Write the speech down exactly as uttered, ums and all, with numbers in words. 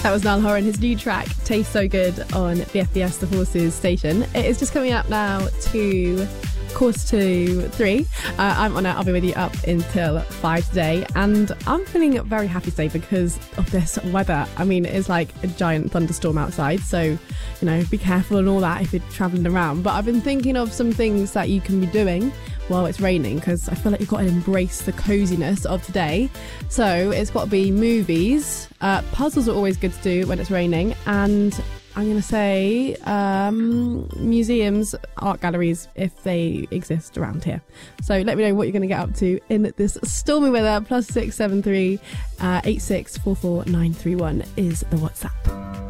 That was Niall Horan, his new track, Tastes So Good, on B F B S The Horses station. It is just coming up now to quarter to three. Uh, I'm on it. I'll be with you up until five today. And I'm feeling very happy today because of this weather. I mean, it's like a giant thunderstorm outside. So, you know, be careful and all that if you're travelling around. But I've been thinking of some things that you can be doing while it's raining, because I feel like you've got to embrace the coziness of today. So it's got to be movies. Uh, puzzles are always good to do when it's raining. And I'm going to say um, museums, art galleries, if they exist around here. So let me know what you're going to get up to in this stormy weather. Plus six seven three uh, eight six four four nine three one is the WhatsApp.